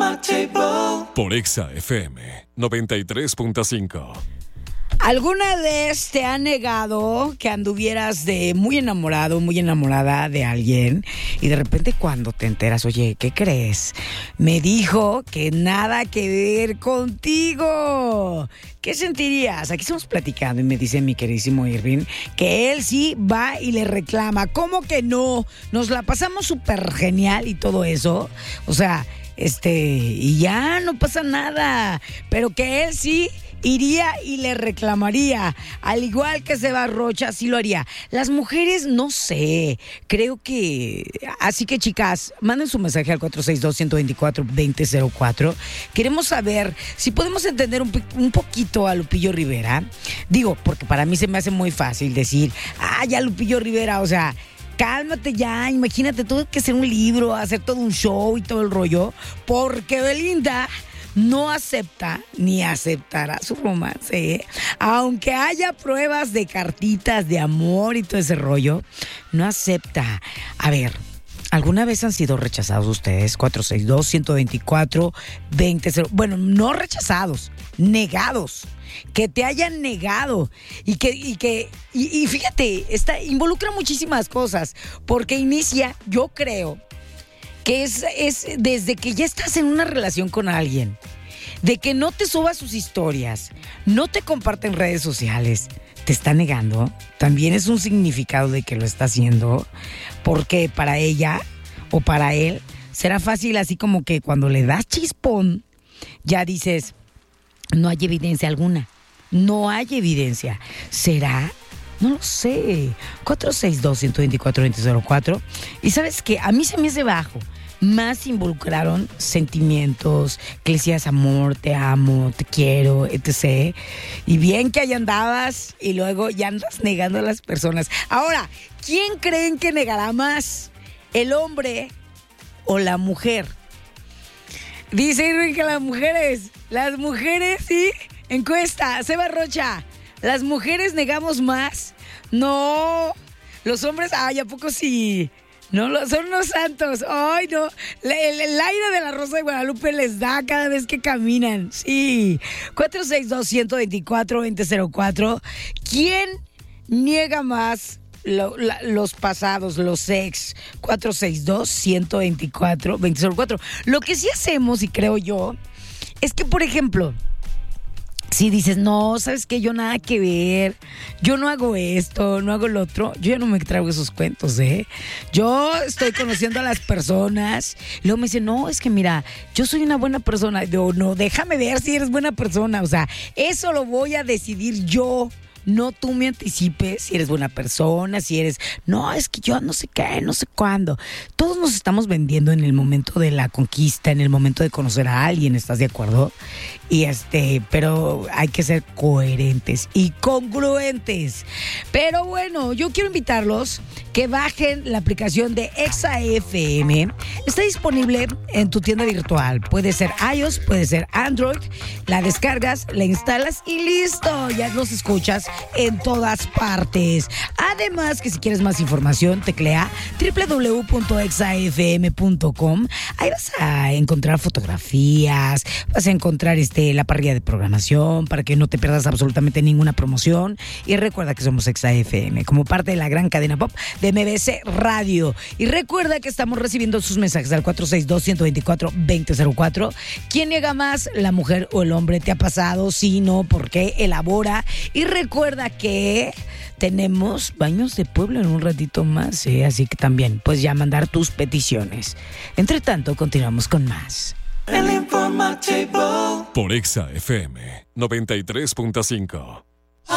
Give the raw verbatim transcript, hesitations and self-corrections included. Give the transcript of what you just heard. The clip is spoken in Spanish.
Informativo por Exa F M noventa y tres punto cinco. ¿Alguna vez te ha negado que anduvieras de muy enamorado, muy enamorada de alguien y de repente cuando te enteras, oye, ¿qué crees? Me dijo que nada que ver contigo. ¿Qué sentirías? Aquí estamos platicando y me dice mi queridísimo Irving que él sí va y le reclama. ¿Cómo que no? Nos la pasamos súper genial y todo eso. O sea, este, y ya no pasa nada. Pero que él sí iría y le reclamaría, al igual que Seba Rocha, sí lo haría. Las mujeres, no sé, creo que... Así que, chicas, manden su mensaje al cuatro seis dos, uno dos cuatro, dos cero cero cuatro. Queremos saber si podemos entender un, un poquito a Lupillo Rivera. Digo, porque para mí se me hace muy fácil decir, ah, ya Lupillo Rivera, o sea... Cálmate ya, imagínate, tuve que hacer un libro, hacer todo un show y todo el rollo, porque Belinda no acepta ni aceptará su romance, ¿eh? Aunque haya pruebas de cartitas de amor y todo ese rollo, no acepta. A ver, ¿alguna vez han sido rechazados ustedes? cuatro seis dos, uno dos cuatro, dos cero. Bueno, no rechazados, negados. Que te hayan negado y que, y que, y, y fíjate, está, involucra muchísimas cosas, porque inicia, yo creo, que es, es desde que ya estás en una relación con alguien, de que no te suba sus historias, no te comparte en redes sociales, te está negando, también es un significado de que lo está haciendo, porque para ella o para él será fácil así como que cuando le das chispón, ya dices, no hay evidencia alguna, no hay evidencia, ¿será? No lo sé. cuatro seis dos, uno dos cuatro, dos cero cuatro. Y ¿sabes qué? A mí se me hace bajo. Más involucraron sentimientos, que le decías amor, te amo, te quiero, etcétera. Y bien que ahí andabas y luego ya andas negando a las personas. Ahora, ¿quién creen que negará más? ¿El hombre o la mujer? Dice Irving que las mujeres, las mujeres, sí. Encuesta, Seba Rocha, ¿las mujeres negamos más? No, los hombres, ay, ¿a poco sí? No, son unos santos. Ay, no, el, el aire de la Rosa de Guadalupe les da cada vez que caminan. Sí, cuatro seis dos, uno dos cuatro, dos cero cuatro. ¿Quién niega más Lo, la, los pasados, los ex? Cuatro seis dos, uno dos cuatro, dos cero cuatro. Lo que sí hacemos, y creo yo, es que, por ejemplo, si dices, no, ¿sabes qué? Yo nada que ver, yo no hago esto, no hago lo otro, yo ya no me traigo esos cuentos, ¿eh? Yo estoy conociendo a las personas, y luego me dicen, no, es que mira, yo soy una buena persona. Yo, no, déjame ver si eres buena persona, o sea, eso lo voy a decidir yo. No tú me anticipes si eres buena persona, si eres... No, es que yo no sé qué, no sé cuándo. Todos nos estamos vendiendo en el momento de la conquista, en el momento de conocer a alguien, ¿estás de acuerdo? Y este, pero hay que ser coherentes y congruentes. Pero bueno, yo quiero invitarlos que bajen la aplicación de Exa F M. Está disponible en tu tienda virtual. Puede ser iOS, puede ser Android. La descargas, la instalas y listo. Ya nos escuchas en todas partes. Además, que si quieres más información, teclea doble u doble u doble u punto exa f m punto com. Ahí vas a encontrar fotografías, vas a encontrar este, la parrilla de programación para que no te pierdas absolutamente ninguna promoción. Y recuerda que somos Exa F M, como parte de la gran cadena pop de M B C Radio. Y recuerda que estamos recibiendo sus mensajes al cuatro seis dos, uno dos cuatro, dos cero cuatro. ¿Quién niega más, la mujer o el hombre? ¿Te ha pasado? Sí, no, ¿por qué? Elabora. Y recuerda Recuerda que tenemos Baños de Puebla en un ratito más, ¿eh? Así que también puedes ya mandar tus peticiones. Entre tanto, continuamos con más. El Informativo por Exa F M noventa y tres punto cinco.